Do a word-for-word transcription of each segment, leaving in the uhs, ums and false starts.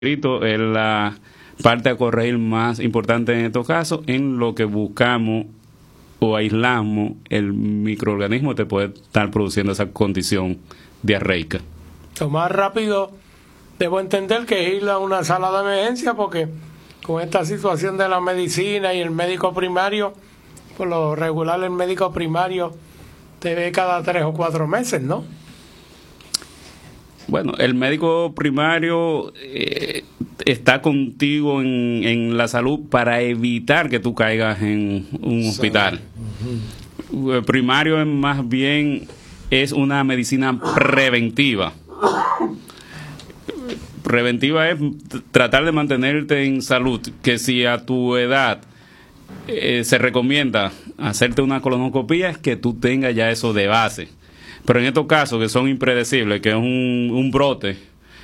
escrito es la parte a corregir más importante en estos casos, en lo que buscamos o aislamos el microorganismo que te puede estar produciendo esa condición diarreica. Lo más rápido, debo entender que ir a una sala de emergencia, porque con esta situación de la medicina y el médico primario, por lo regular el médico primario te ve cada tres o cuatro meses, ¿no? Bueno, el médico primario eh, está contigo en, en la salud para evitar que tú caigas en un hospital. Uh-huh. El primario es más bien es una medicina preventiva. Preventiva es tratar de mantenerte en salud, que si a tu edad eh, se recomienda hacerte una colonoscopia, es que tú tengas ya eso de base. Pero en estos casos que son impredecibles, que es un, un brote,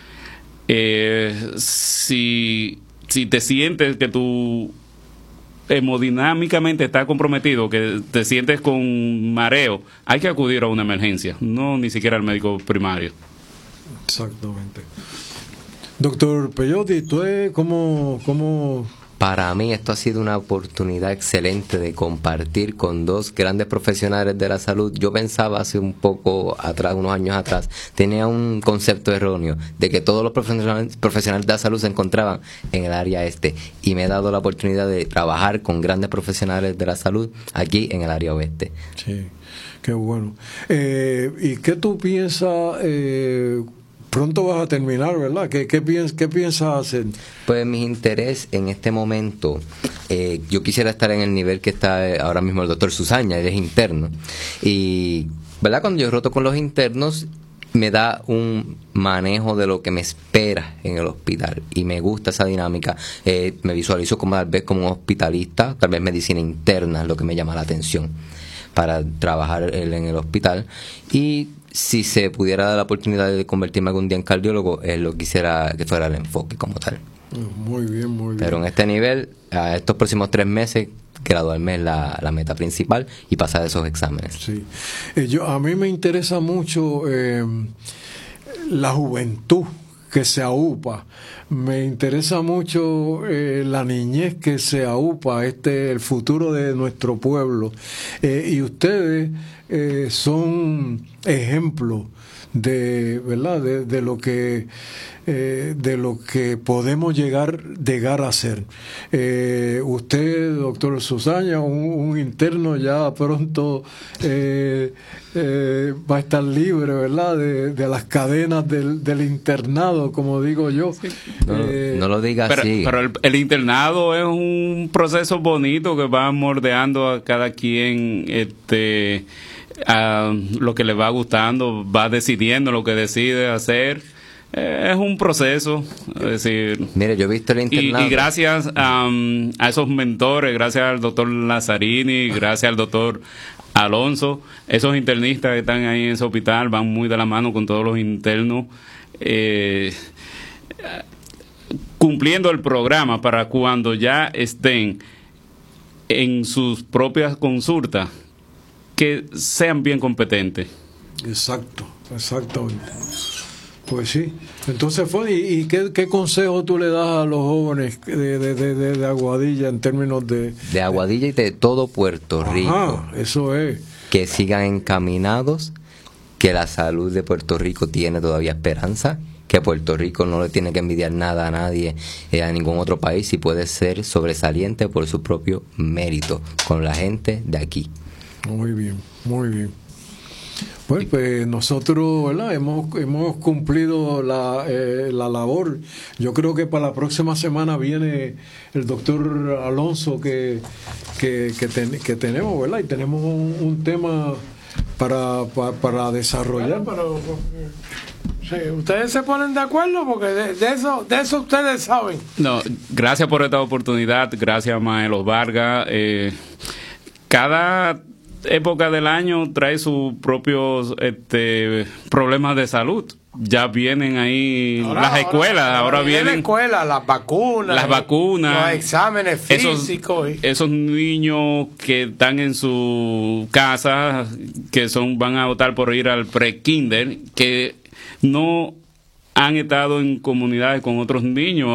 eh, si, si te sientes que tu hemodinámicamente está comprometido, que te sientes con mareo, hay que acudir a una emergencia, no ni siquiera al médico primario. Exactamente. Doctor Peyotti, ¿tú cómo, cómo...? Para mí esto ha sido una oportunidad excelente de compartir con dos grandes profesionales de la salud. Yo pensaba hace un poco atrás, unos años atrás, tenía un concepto erróneo de que todos los profesionales, profesionales de la salud se encontraban en el área este, y me he dado la oportunidad de trabajar con grandes profesionales de la salud aquí en el área oeste. Sí, qué bueno. Eh, ¿Y qué tú piensas? Eh, Pronto vas a terminar, ¿verdad? ¿Qué, qué, piens, qué piensas hacer? Pues mi interés en este momento, eh, yo quisiera estar en el nivel que está ahora mismo el doctor Susaña, él es interno. Y, ¿verdad? Cuando yo roto con los internos, me da un manejo de lo que me espera en el hospital. Y me gusta esa dinámica. Eh, me visualizo como tal vez como un hospitalista, tal vez medicina interna es lo que me llama la atención para trabajar en el hospital. Y si se pudiera dar la oportunidad de convertirme algún día en cardiólogo, él lo quisiera que fuera el enfoque como tal. Muy bien, muy bien. Pero en este nivel, a estos próximos tres meses, graduarme es la, la meta principal y pasar esos exámenes. Sí. Eh, yo, a mí me interesa mucho eh, la juventud que se aupa. Me interesa mucho eh, la niñez que se aupa, este el futuro de nuestro pueblo. Eh, y ustedes eh, son ejemplos de, ¿verdad? De, de lo que eh, de lo que podemos llegar llegar a ser. Eh, usted, doctor Susaña, un, un interno ya pronto eh, eh, va a estar libre, ¿verdad? De, de las cadenas del, del internado, como digo yo. Sí. No, eh, no lo digas pero, así. Pero el, el internado es un proceso bonito que va moldeando a cada quien, este, a lo que le va gustando, va decidiendo lo que decide hacer. Eh, es un proceso, es decir, mire, yo he visto el internado y, y gracias um, a esos mentores, gracias al doctor Lazzarini, gracias al doctor Alonso, esos internistas que están ahí en ese hospital van muy de la mano con todos los internos, eh, cumpliendo el programa para cuando ya estén en sus propias consultas, que sean bien competentes. Exacto, exactamente. Pues sí. Entonces, fue ¿y, y qué, qué consejo tú le das a los jóvenes de, de, de, de Aguadilla en términos de... De Aguadilla y de todo Puerto Rico. Ajá, eso es. Que sigan encaminados, que la salud de Puerto Rico tiene todavía esperanza, que Puerto Rico no le tiene que envidiar nada a nadie, eh, a ningún otro país, y puede ser sobresaliente por su propio mérito con la gente de aquí. Muy bien, muy bien. Pues, pues nosotros, ¿verdad? Hemos, hemos cumplido la, eh, la labor. Yo creo que para la próxima semana viene el doctor Alonso que, que, que, ten, que tenemos, ¿verdad? Y tenemos un, un tema para, para, para desarrollar. Bueno, pero, sí, ustedes se ponen de acuerdo porque de, de eso de eso ustedes saben. No, gracias por esta oportunidad, gracias Maelos Vargas. Eh, cada época del año trae sus propios este, problemas de salud. Ya vienen ahí ahora, las escuelas, ahora, ahora, ahora vienen la escuela, las vacunas, las vacunas, los exámenes físicos, esos, esos niños que están en su casa, que son van a optar por ir al pre-kinder, que no han estado en comunidades con otros niños